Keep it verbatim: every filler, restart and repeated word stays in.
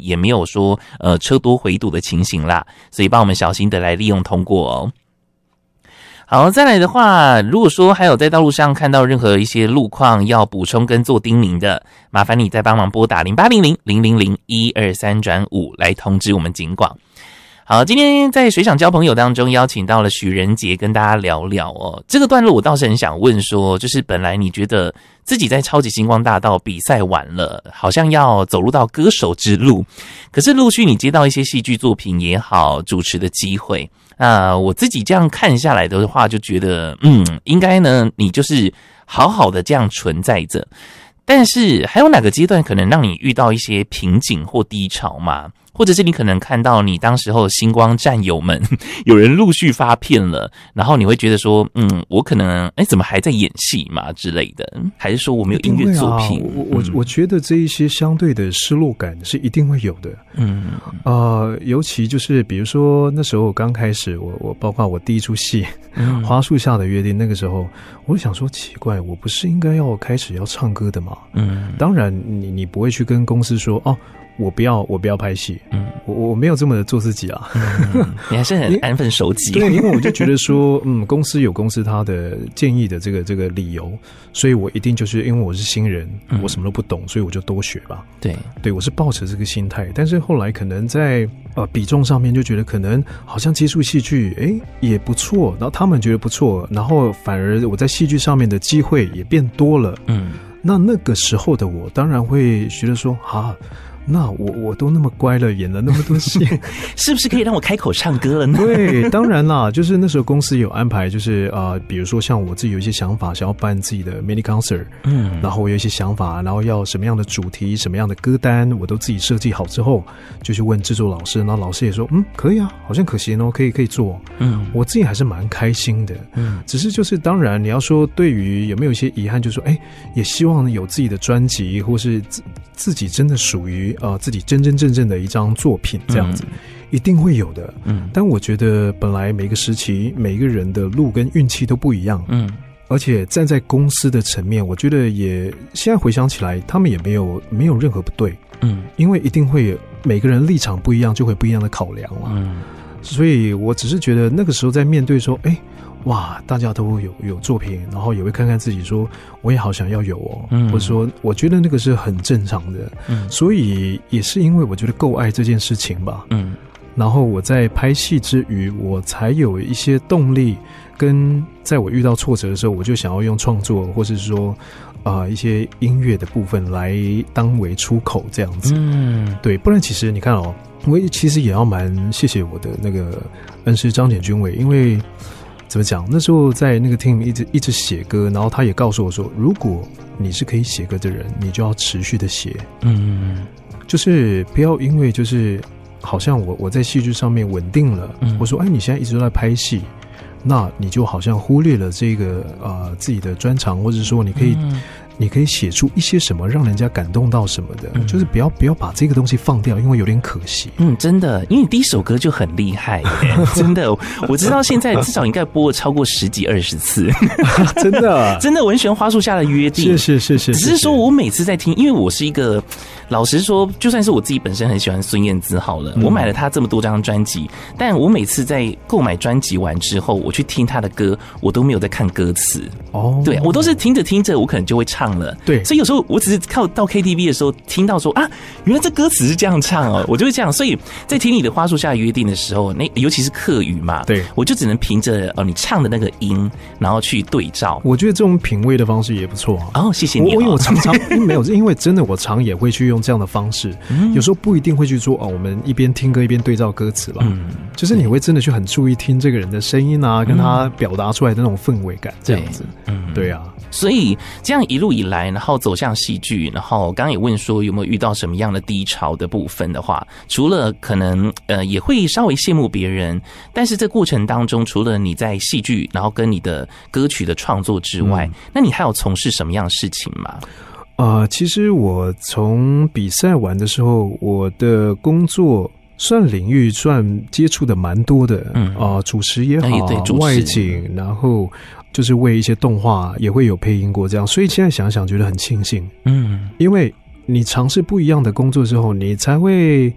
也没有说呃车多回堵的情形啦，所以帮我们小心的来利用通过哦。好，再来的话，如果说还有在道路上看到任何一些路况要补充跟做叮咛的，麻烦你再帮忙拨打零八零零零零零一二三转五来通知我们警广。好，今天在水上交朋友当中邀请到了许仁杰跟大家聊聊哦。这个段落我倒是很想问说，就是本来你觉得自己在超级星光大道比赛完了，好像要走入到歌手之路，可是陆续你接到一些戏剧作品也好，主持的机会，那我自己这样看下来的话，就觉得嗯，应该呢你就是好好的这样存在着。但是还有哪个阶段可能让你遇到一些瓶颈或低潮吗？或者是你可能看到你当时候星光战友们有人陆续发片了，然后你会觉得说嗯，我可能哎怎么还在演戏嘛之类的，还是说我没有音乐作品？ 我我我觉得这一些相对的失落感是一定会有的。嗯，呃，尤其就是比如说那时候我刚开始，我我包括我第一出戏《花树下的约定》，那个时候我就想说奇怪，我不是应该要开始要唱歌的吗？嗯，当然你你不会去跟公司说哦。我不要，我不要拍戏。嗯，我我没有这么的做自己啊。 嗯、你还是很安分守己。 对，因为我就觉得说，嗯，公司有公司他的建议的这个这个理由，所以我一定就是因为我是新人，嗯、我什么都不懂，所以我就多学吧。 对， 对我是抱持这个心态，但是后来可能在呃比重上面就觉得可能好像接触戏剧，哎也不错，然后他们觉得不错，然后反而我在戏剧上面的机会也变多了。嗯，那那个时候的我当然会觉得说，啊。那我我都那么乖了，演了那么多戏， 是不是可以让我开口唱歌了呢？ 对，当然啦，就是那时候公司有安排，就是呃，比如说像我自己有一些想法，想要办自己的 mini concert， 嗯，然后我有一些想法，然后要什么样的主题、什么样的歌单，我都自己设计好之后，就去问制作老师，然后老师也说，嗯，可以啊，好像可行哦，可以可以做，嗯，我自己还是蛮开心的，嗯，只是就是当然你要说对于有没有一些遗憾，就说哎，也希望有自己的专辑，或是自自己真的属于。呃，自己真真正正的一张作品这样子，嗯、一定会有的。嗯，但我觉得本来每个时期每个人的路跟运气都不一样。嗯，而且站在公司的层面，我觉得也现在回想起来，他们也没有没有任何不对。嗯，因为一定会每个人立场不一样，就会不一样的考量嘛。嗯，所以我只是觉得那个时候在面对说，哎。哇，大家都有有作品，然后也会看看自己说，我也好想要有哦，嗯、或者说我觉得那个是很正常的，嗯，所以也是因为我觉得够爱这件事情吧，嗯，然后我在拍戏之余，我才有一些动力，跟在我遇到挫折的时候，我就想要用创作，或是说啊、呃、一些音乐的部分来当为出口这样子，嗯，对，不然其实你看哦，我其实也要蛮谢谢我的那个恩师张简君伟，因为。怎么讲？那时候在那个 team 一直一直写歌，然后他也告诉我说，如果你是可以写歌的人，你就要持续的写，嗯，就是不要因为就是好像我我在戏剧上面稳定了，嗯、我说哎，你现在一直都在拍戏，那你就好像忽略了这个呃自己的专长，或者说你可以。嗯你可以写出一些什么让人家感动到什么的，嗯、就是不要不要把这个东西放掉，因为有点可惜。 嗯，真的，因为你第一首歌就很厉害耶，真的，我知道现在至少应该播了超过十几二十次， 真的， 真的，我很喜欢花树下的约定， 是是是是， 只是说我每次在听，因为我是一个。老实说，就算是我自己本身很喜欢孙燕姿好了，嗯、我买了她这么多张专辑，但我每次在购买专辑完之后，我去听她的歌，我都没有在看歌词。哦，对，我都是听着听着，我可能就会唱了。 对， 所以有时候我只是靠到 K T V 的时候听到说啊，原来这歌词是这样唱哦，我就会这样。所以在听你的花树下约定的时候，那尤其是客语嘛， 对， 我就只能凭着呃你唱的那个音，然后去对照。 我觉得这种品味的方式也不错啊。 哦，谢谢你、哦。 我因为我常常因为没有，因为真的我常也会去用这样的方式。嗯、有时候不一定会去说哦，我们一边听歌一边对照歌词吧，嗯，就是你会真的去很注意听这个人的声音啊，嗯、跟他表达出来的那种氛围感，这样子，嗯，对啊。 所以这样一路以来，然后走向戏剧，然后刚刚也问说有没有遇到什么样的低潮的部分的话，除了可能呃也会稍微羡慕别人，但是这过程当中，除了你在戏剧，然后跟你的歌曲的创作之外，嗯、那你还有从事什么样的事情吗？ 呃，其实我从比赛完的时候，我的工作算领域算接触的蛮多的，嗯啊、呃，主持也好， 对对， 外景，然后就是为一些动画也会有配音过这样，所以现在想想觉得很庆幸，嗯，因为你尝试不一样的工作之后，你才会